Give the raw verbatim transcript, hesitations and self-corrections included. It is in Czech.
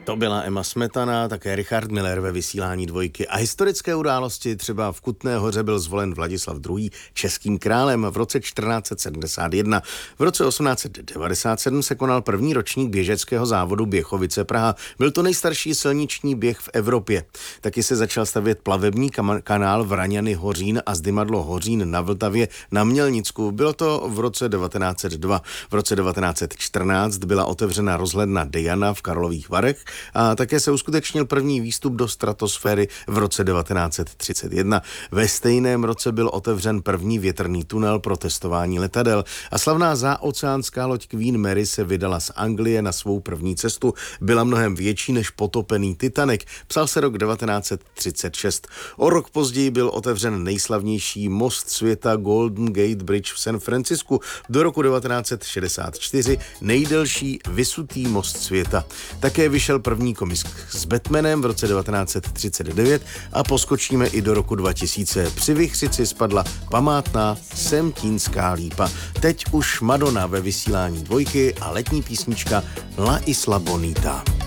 To byla Emma Smetana, také Richard Miller ve vysílání Dvojky. A historické události, třeba v Kutné Hoře byl zvolen Vladislav druhý. českým králem v roce čtrnáct set sedmdesát jedna. V roce osmnáct set devadesát sedm se konal první ročník běžeckého závodu Běchovice Praha. Byl to nejstarší silniční běh v Evropě. Taky se začal stavět plavební kanál Vraňany Hořín a zdymadlo Hořín na Vltavě na Mělnicku. Bylo to v roce devatenáct set dva. V roce devatenáct set čtrnáct byla otevřena rozhledna Diana v Karlových Varech a také se uskutečnil první výstup do stratosféry v roce devatenáct set třicet jedna. Ve stejném roce byl otevřen první větrný tunel pro testování letadel a slavná záoceánská loď Queen Mary se vydala z Anglie na svou první cestu. Byla mnohem větší než potopený Titanic. Psal se rok devatenáct set třicet šest. O rok později byl otevřen nejslavnější most světa Golden Gate Bridge v San Francisku. Do roku devatenáct set šedesát čtyři nejdelší visutý most světa. Také vyšel první komiks s Batmanem v roce devatenáct set třicet devět a poskočíme i do roku dva tisíce. Při Vichřici spadla památná Semtínská lípa. Teď už Madonna ve vysílání Dvojky a letní písnička La Isla Bonita.